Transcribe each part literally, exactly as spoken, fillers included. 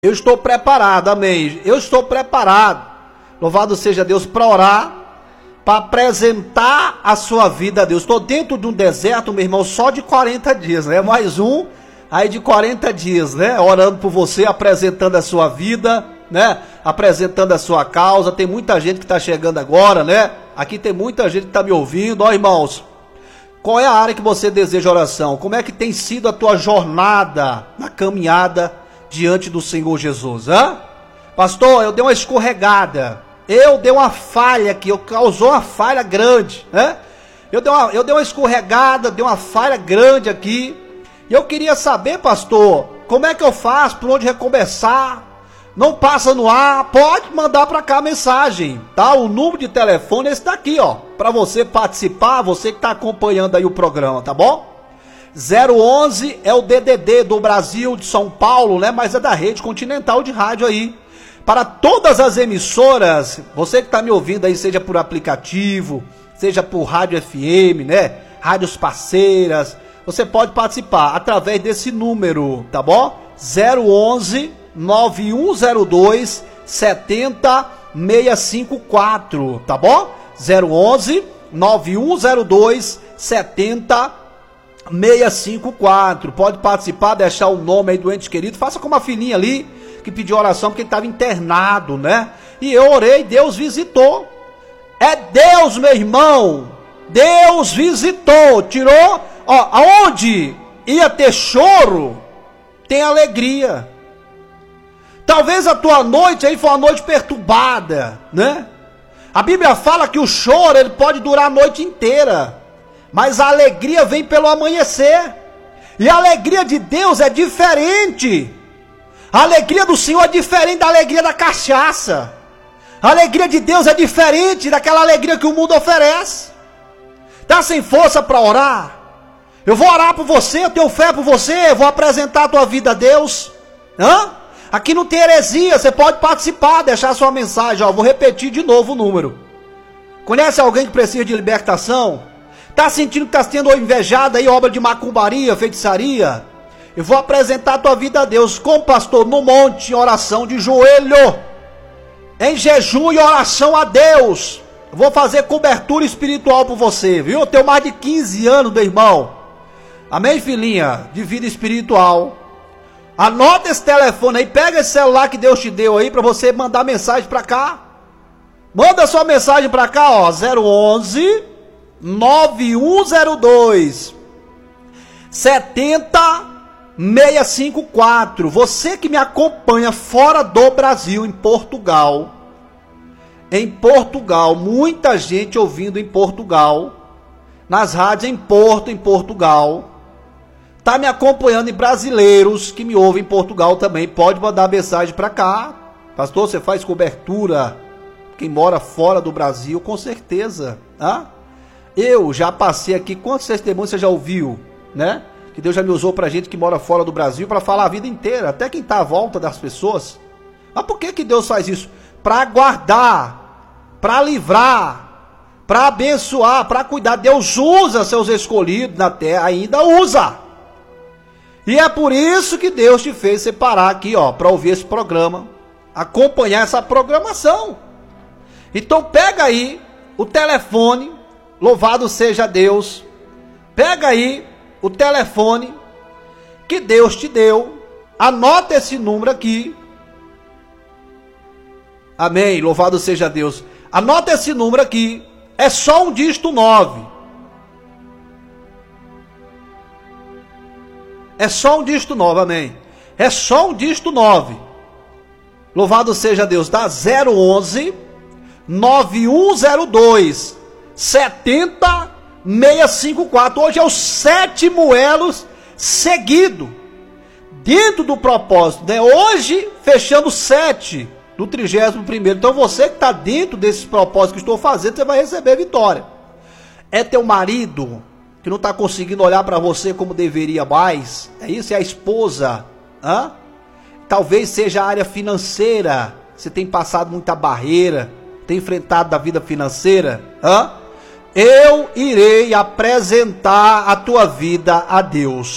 Eu estou preparado, amém. Eu estou preparado, louvado seja Deus, para orar, para apresentar a sua vida a Deus. Estou dentro de um deserto, meu irmão, só de quarenta dias, né? Mais um aí de quarenta dias, né? Orando por você, apresentando a sua vida, né? Apresentando a sua causa. Tem muita gente que está chegando agora, né? Aqui tem muita gente que está me ouvindo. Ó, irmãos, qual é a área que você deseja oração? Como é que tem sido a tua jornada na caminhada diante do Senhor Jesus? Hã? Pastor, eu dei uma escorregada. Eu dei uma falha aqui. Eu causou uma falha grande, né? Eu dei uma, eu dei uma escorregada, dei uma falha grande aqui. E eu queria saber, pastor, como é que eu faço? Por onde recomeçar? Não passa no ar? Pode mandar para cá a mensagem, tá? O número de telefone é esse daqui, ó, para você participar, você que está acompanhando aí o programa, tá bom? zero onze é o D D D do Brasil, de São Paulo, né? Mas é da Rede Continental de Rádio aí. Para todas as emissoras, você que está me ouvindo aí, seja por aplicativo, seja por rádio F M, né? Rádios parceiras, você pode participar através desse número, tá bom? zero onze nove um zero dois sete zero seis cinco quatro, tá bom? zero onze nove um zero dois sete zero seis cinco quatro. Pode participar, deixar o nome aí do ente querido. Faça como a filhinha ali que pediu oração porque ele estava internado, né? E eu orei, Deus visitou. É Deus, meu irmão. Deus visitou, tirou. Ó, aonde ia ter choro, tem alegria. Talvez a tua noite aí foi uma noite perturbada, né? A Bíblia fala que o choro ele pode durar a noite inteira, mas a alegria vem pelo amanhecer. E a alegria de Deus é diferente. A alegria do Senhor é diferente da alegria da cachaça. A alegria de Deus é diferente daquela alegria que o mundo oferece. Tá sem força para orar? Eu vou orar por você, eu tenho fé por você, eu vou apresentar a tua vida a Deus. Hã? Aqui não tem heresia, você pode participar, deixar sua mensagem. Ó, vou repetir de novo o número. Conhece alguém que precisa de libertação? Tá sentindo que está sendo invejado aí, obra de macumbaria, feitiçaria? Eu vou apresentar a tua vida a Deus, como pastor, no monte, em oração de joelho, em jejum e oração a Deus. Eu vou fazer cobertura espiritual por você, viu? Eu tenho mais de quinze anos, meu irmão. Amém, filhinha? De vida espiritual. Anota esse telefone aí, pega esse celular que Deus te deu aí para você mandar mensagem para cá. Manda sua mensagem para cá, ó, zero onze nove um zero dois sete zero seis cinco quatro. Você que me acompanha fora do Brasil, em Portugal. Em Portugal, muita gente ouvindo em Portugal, nas rádios em Porto, em Portugal. Tá me acompanhando em brasileiros que me ouvem em Portugal também. Pode mandar mensagem para cá. Pastor, você faz cobertura quem mora fora do Brasil? Com certeza. Hã? Eu já passei aqui, quantos testemunhos você já ouviu, né? Que Deus já me usou pra gente que mora fora do Brasil para falar a vida inteira, até quem tá à volta das pessoas. Mas por que que Deus faz isso? Para guardar, para livrar, para abençoar, para cuidar. Deus usa seus escolhidos na terra, ainda usa. E é por isso que Deus te fez separar aqui, ó, para ouvir esse programa, acompanhar essa programação. Então pega aí o telefone, louvado seja Deus. Pega aí o telefone que Deus te deu. Anota esse número aqui. Amém, louvado seja Deus. Anota esse número aqui. É só um dígito nove. É só um dígito nove, amém. É só um dígito nove. Louvado seja Deus, tá? zero onze nove um zero dois sete zero seis cinco quatro. Hoje é o sétimo elo seguido dentro do propósito, né? Hoje fechando sete do trigésimo primeiro. Então você que está dentro desses propósitos que estou fazendo, você vai receber vitória. É teu marido que não está conseguindo olhar para você como deveria mais? É isso? É a esposa? Hã? Talvez seja a área financeira. Você tem passado muita barreira, tem enfrentado da vida financeira? Hã? Eu irei apresentar a tua vida a Deus.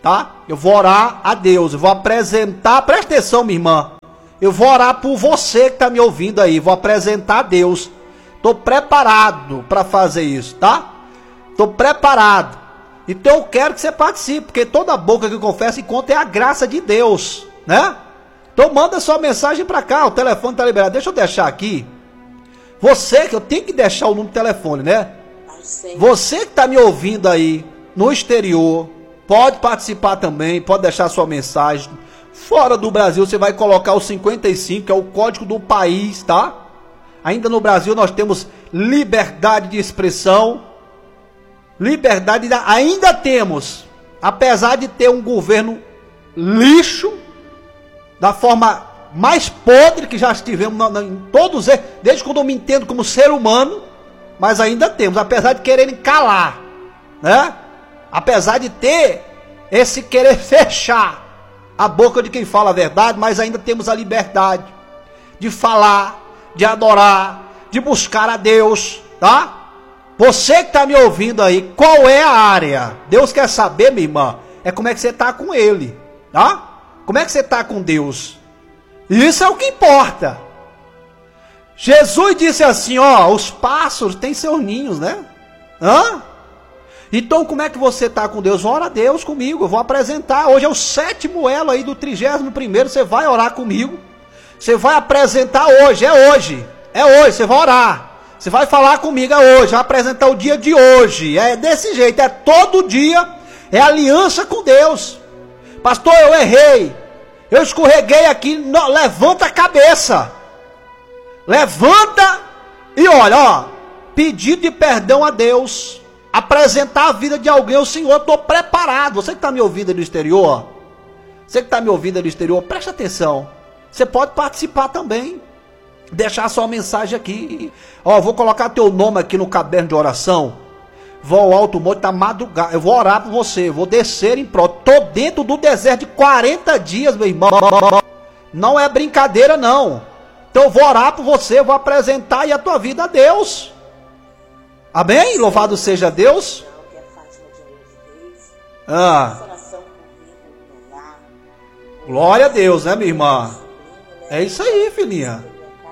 tá? Eu vou orar a Deus, eu vou apresentar, presta atenção, minha irmã. Eu vou orar por você que está me ouvindo aí, vou apresentar a Deus. Estou preparado para fazer isso, tá? Estou preparado. Então eu quero que você participe, porque toda boca que confessa e conta é a graça de Deus, né? Então manda sua mensagem para cá, o telefone está liberado. Deixa eu deixar aqui. Você, que eu tenho que deixar o número de telefone, né? Você que está me ouvindo aí no exterior, pode participar também, pode deixar sua mensagem. Fora do Brasil, você vai colocar o cinquenta e cinco, que é o código do país, tá? Ainda no Brasil nós temos liberdade de expressão. Liberdade, ainda temos, apesar de ter um governo lixo, da forma mais podre que já estivemos na, na, em todos eles, desde quando eu me entendo como ser humano, mas ainda temos, apesar de quererem calar, né? Apesar de ter esse querer fechar a boca de quem fala a verdade, mas ainda temos a liberdade de falar, de adorar, de buscar a Deus, tá? Você que está me ouvindo aí, qual é a área? Deus quer saber, minha irmã, é como é que você está com Ele, tá? Como é que você está com Deus? Isso é o que importa. Jesus disse assim, ó, os pássaros têm seus ninhos, né? Hã? Então como é que você está com Deus? Ora a Deus comigo, eu vou apresentar. Hoje é o sétimo elo aí do trigésimo primeiro, você vai orar comigo. Você vai apresentar hoje, é hoje. É hoje, você vai orar. Você vai falar comigo hoje, vai apresentar o dia de hoje. É desse jeito, é todo dia, é aliança com Deus. Pastor, eu errei, eu escorreguei aqui, não, levanta a cabeça. Levanta e olha, ó, pedido de perdão a Deus, apresentar a vida de alguém ao Senhor, eu estou preparado. Você que está me ouvindo no exterior, você que está me ouvindo no exterior, preste atenção. Você pode participar também. Deixar sua mensagem aqui. Ó, vou colocar teu nome aqui no caderno de oração. Vou ao alto monte da madrugada. Eu vou orar por você. Eu vou descer em prol. Tô dentro do deserto de quarenta dias, meu irmão. Não é brincadeira, não. Então eu vou orar por você. Eu vou apresentar e a tua vida a Deus. Amém? Louvado seja Deus. Ah. Glória a Deus, né, minha irmã? É isso aí, filhinha.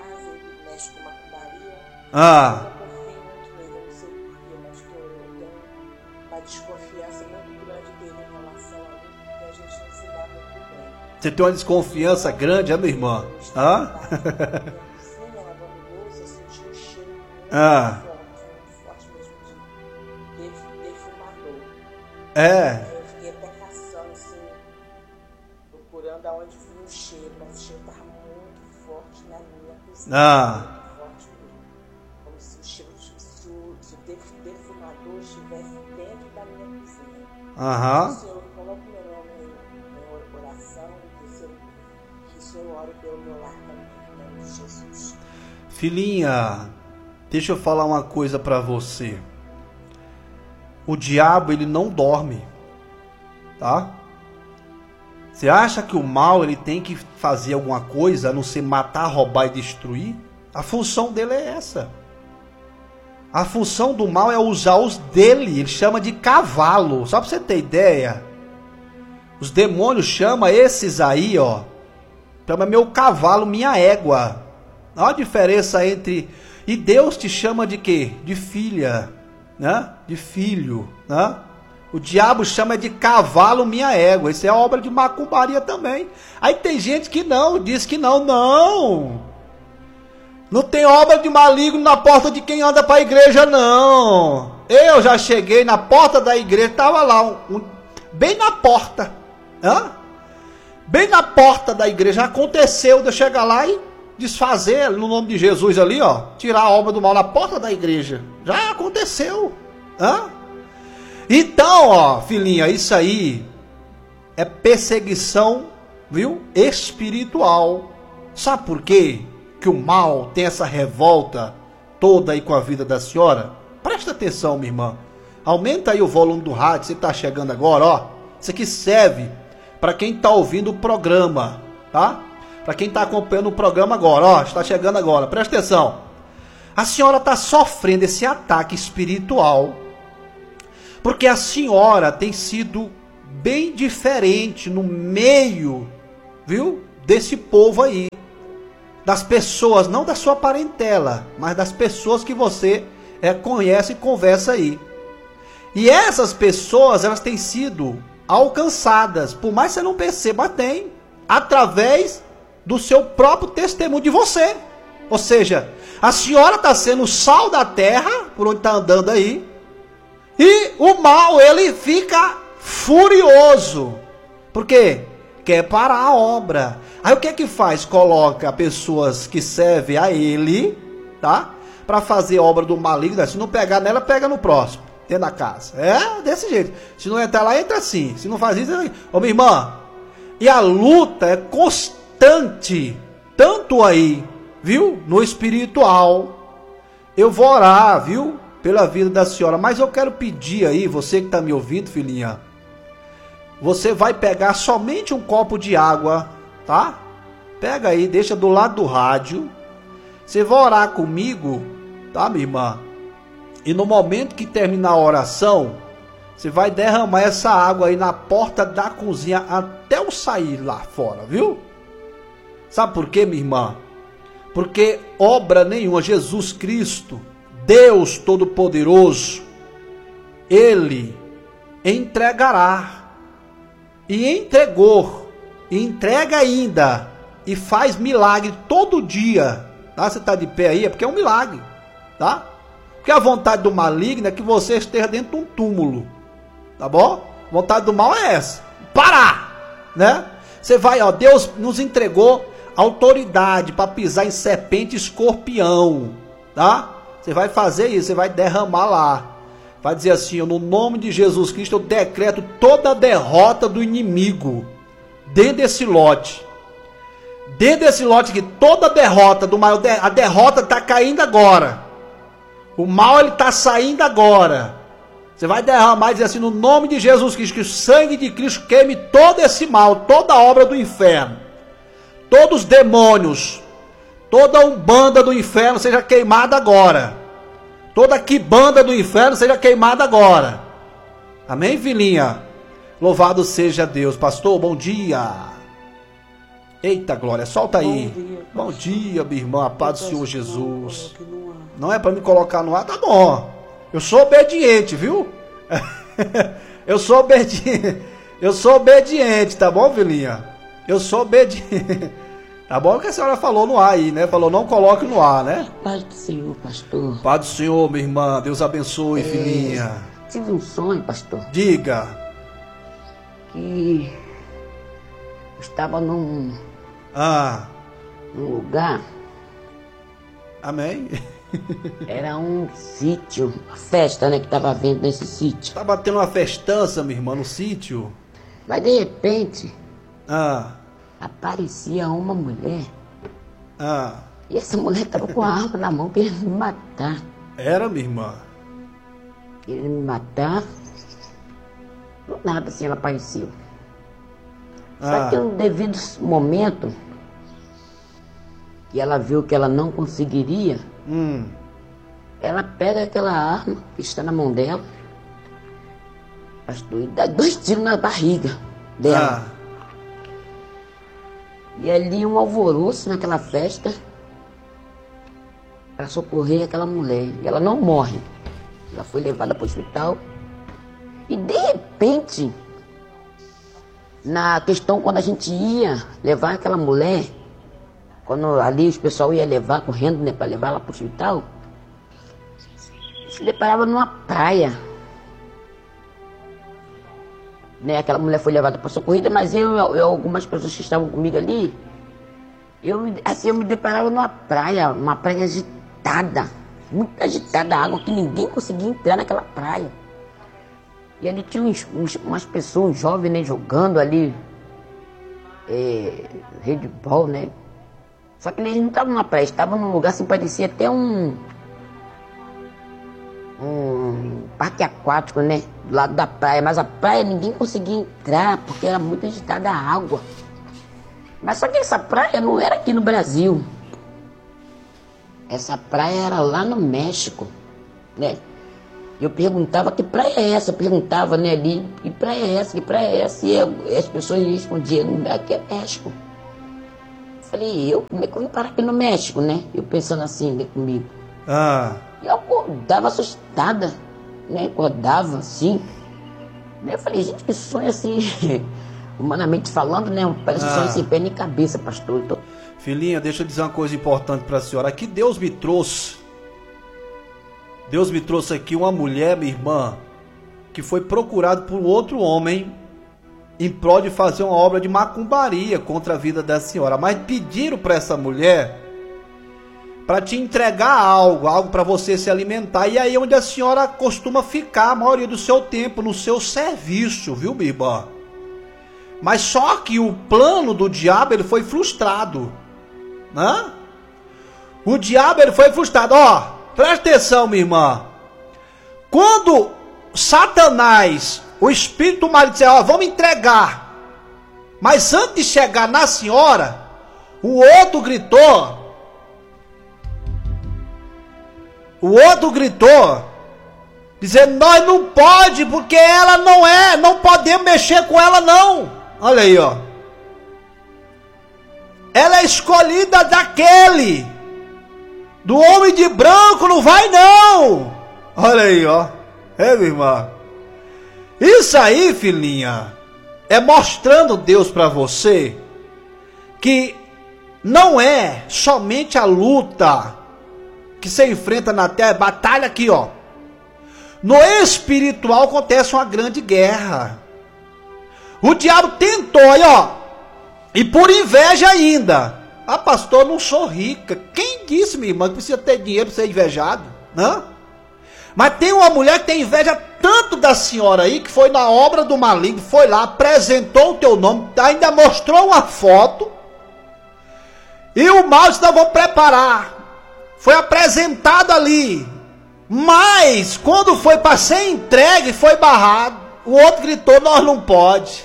Ah. Você tem uma desconfiança grande, é, minha irmã? Ah? Ah. É. Eu fiquei até caçando, assim, procurando aonde foi o cheiro, mas o cheiro estava muito forte na minha cozinha. Ah. Como se o cheiro, se o, se o defumador estivesse dentro da minha cozinha. Aham. O Senhor coloca o meu nome em oração e que o Senhor, que o Senhor ore pelo meu lar também, em nome de Jesus. Filhinha, deixa eu falar uma coisa pra você. O diabo, ele não dorme, tá? Você acha que o mal, ele tem que fazer alguma coisa, a não ser matar, roubar e destruir? A função dele é essa. A função do mal é usar os dele, ele chama de cavalo. Só pra você ter ideia, os demônios chamam esses aí, ó, chama meu cavalo, minha égua. Olha a diferença entre... E Deus te chama de quê? De filha, né? De filho, né? O diabo chama de cavalo, minha égua. Isso é obra de macumbaria também. Aí tem gente que não, diz que não, não. Não tem obra de maligno na porta de quem anda para a igreja, não. Eu já cheguei na porta da igreja, estava lá, um, um, bem na porta, hã? Bem na porta da igreja. Aconteceu de eu chegar lá e desfazer, no nome de Jesus ali, ó, tirar a obra do mal na porta da igreja. Já aconteceu, hã? Então, ó, filhinha, isso aí é perseguição, viu? Espiritual. Sabe por quê que o mal tem essa revolta toda aí com a vida da senhora? Presta atenção, minha irmã. Aumenta aí o volume do rádio, você tá chegando agora, ó. Isso aqui serve para quem tá ouvindo o programa, tá? Para quem tá acompanhando o programa agora, ó, está chegando agora. Presta atenção. A senhora tá sofrendo esse ataque espiritual porque a senhora tem sido bem diferente no meio, viu, desse povo aí. Das pessoas, não da sua parentela, mas das pessoas que você é, conhece e conversa aí. E essas pessoas, elas têm sido alcançadas, por mais que você não perceba, mas tem, através do seu próprio testemunho de você. Ou seja, a senhora está sendo o sal da terra, por onde está andando aí, e o mal, ele fica furioso. Por quê? Quer parar a obra. Aí o que é que faz? Coloca pessoas que servem a ele, tá? Para fazer obra do maligno. Se não pegar nela, pega no próximo, dentro da casa. É desse jeito. Se não entrar lá, entra assim. Se não faz isso, entra... Ô minha irmã, e a luta é constante, tanto aí, viu? No espiritual. Eu vou orar, viu? Pela vida da senhora. Mas eu quero pedir aí, você que está me ouvindo, filhinha, você vai pegar somente um copo de água, tá? Pega aí, deixa do lado do rádio. Você vai orar comigo, tá, minha irmã? E no momento que terminar a oração, você vai derramar essa água aí na porta da cozinha até eu sair lá fora, viu? Sabe por quê, minha irmã? Porque obra nenhuma, Jesus Cristo, Deus Todo-Poderoso, Ele entregará. E entregou, e entrega ainda, e faz milagre todo dia, tá? Você está de pé aí, é porque é um milagre, tá? Porque a vontade do maligno é que você esteja dentro de um túmulo, tá bom? A vontade do mal é essa, parar, né? Você vai, ó, Deus nos entregou autoridade para pisar em serpente e escorpião, tá? Você vai fazer isso, você vai derramar lá. Vai dizer assim, no nome de Jesus Cristo, eu decreto toda a derrota do inimigo dentro desse lote. Dentro desse lote aqui, toda a derrota do mal, a derrota está caindo agora. O mal, ele está saindo agora. Você vai derramar e dizer assim, no nome de Jesus Cristo, que o sangue de Cristo queime todo esse mal, toda a obra do inferno. Todos os demônios, toda a umbanda do inferno seja queimada agora. Toda quibanda do inferno seja queimada agora. Amém, filhinha? Louvado seja Deus. Pastor, bom dia. Eita glória, solta aí. Bom dia, bom dia, minha irmã. A paz do Senhor Jesus. Não é para me colocar no ar? Tá bom. Eu sou obediente, viu? Eu sou obediente. Eu sou obediente, tá bom, filhinha? Eu sou obediente. Tá bom que a senhora falou no ar aí, né? Falou, não coloque no ar, né? Paz do Senhor, pastor. Paz do Senhor, minha irmã. Deus abençoe, é, filhinha. Tive um sonho, pastor. Diga. Que eu estava num, ah. num lugar. Amém. Era um sítio, uma festa, né? Que estava havendo nesse sítio. Tava tendo uma festança, minha irmã, no sítio. Mas de repente... Ah... aparecia uma mulher. Ah. E essa mulher estava com a arma na mão querendo me matar. Era, minha irmã? Querendo me matar. Do nada assim ela apareceu. Ah. Só que no devido momento que ela viu que ela não conseguiria, hum. ela pega aquela arma que está na mão dela, pastor, e dá dois tiros na barriga dela. Ah. E ali um alvoroço naquela festa para socorrer aquela mulher. E ela não morre. Ela foi levada para o hospital. E de repente, na questão quando a gente ia levar aquela mulher, quando ali os pessoal ia levar correndo, né, para levar ela para o hospital, se deparava numa praia. Né, aquela mulher foi levada para socorrida, mas eu e algumas pessoas que estavam comigo ali, eu, assim, eu me deparava numa praia, uma praia agitada, muito agitada, a água que ninguém conseguia entrar naquela praia. E ali tinha uns, uns, umas pessoas, uns jovens, né, jogando ali, é, handball, né? Só que eles não estavam na praia, estavam num lugar assim, parecia até um... um parque aquático, né, do lado da praia, mas a praia ninguém conseguia entrar, porque era muito agitada a água. Mas só que essa praia não era aqui no Brasil, essa praia era lá no México, né, Eu perguntava que praia é essa, eu perguntava, né, ali, que praia é essa, que praia é essa, e, eu, e as pessoas respondiam, aqui é México. Eu falei, eu, como é que eu vim parar aqui no México, né? Eu pensando assim, né, comigo. Ah. E eu acordava assustada, né, acordava assim. Eu falei, gente, que sonho assim, humanamente falando, né, parece um ah. sonho sem pé nem cabeça, pastor. Então... Filhinha, deixa eu dizer uma coisa importante para a senhora. Aqui Deus me trouxe, Deus me trouxe aqui uma mulher, minha irmã, que foi procurada por outro homem em prol de fazer uma obra de macumbaria contra a vida da senhora. Mas pediram para essa mulher para te entregar algo, algo para você se alimentar. E aí é onde a senhora costuma ficar a maioria do seu tempo, no seu serviço, viu, minha irmã? Mas só que o plano do diabo, ele foi frustrado, né? O diabo, ele foi frustrado. Ó, presta atenção, minha irmã. Quando Satanás, o espírito maligno, disse, ó, vamos entregar. Mas antes de chegar na senhora, o outro gritou, o outro gritou, dizendo, nós não pode, porque ela não é, não podemos mexer com ela não. Olha aí, ó. Ela é escolhida daquele, do homem de branco, não vai não. Olha aí, ó. É, minha irmã. Isso aí, filhinha, é mostrando Deus para você que não é somente a luta que você enfrenta na terra, batalha aqui, ó. No espiritual acontece uma grande guerra. O diabo tentou aí, ó. E por inveja ainda. Ah, pastor, eu não sou rica. Quem disse, minha irmã, que precisa ter dinheiro para ser invejado? Né? Mas tem uma mulher que tem inveja tanto da senhora aí, que foi na obra do maligno, foi lá, apresentou o teu nome, ainda mostrou uma foto. E o mal disse, não, vou preparar. Foi apresentado ali. Mas, quando foi para ser entregue, foi barrado. O outro gritou, nós não pode.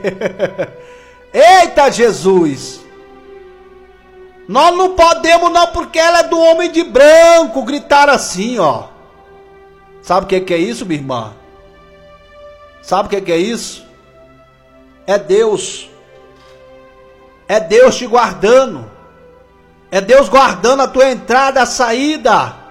Eita Jesus. Nós não podemos não, porque ela é do homem de branco. Gritaram assim, ó. Sabe o que, que é isso, minha irmã? Sabe o que, que é isso? É Deus. É Deus te guardando. É Deus guardando a tua entrada e a saída.